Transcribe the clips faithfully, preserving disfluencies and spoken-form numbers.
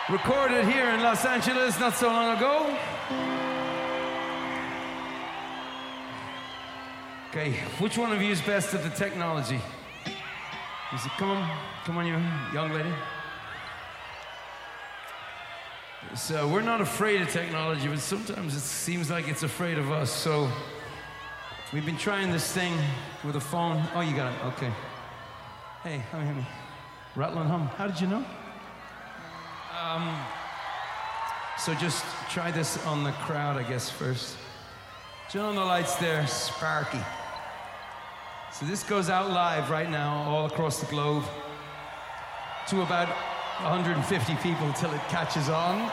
Recorded here in Los Angeles not so long ago. Okay, which one of you is best at the technology? Is it, come on, come on, you young lady. So we're not afraid of technology, but sometimes it seems like it's afraid of us. So we've been trying this thing with a phone. Oh, you got it, okay. Hey, let me, let me. Rattle and hum, how did you know? Um, so just try this on the crowd, I guess, first. Turn on the lights there, Sparky. So this goes out live right now all across the globe to about one hundred fifty people till it catches on.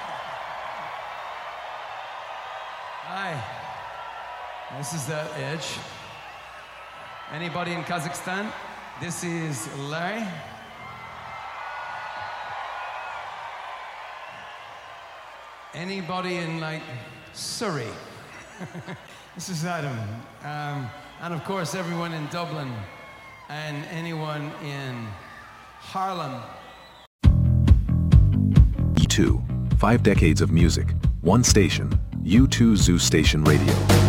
Hi, this is the Edge. Anybody in Kazakhstan? This is Larry. Anybody in, like, Surrey? This is Adam. Um, and of course, everyone in Dublin and anyone in Harlem. U two, five decades of music, one station, U two Zoo Station Radio.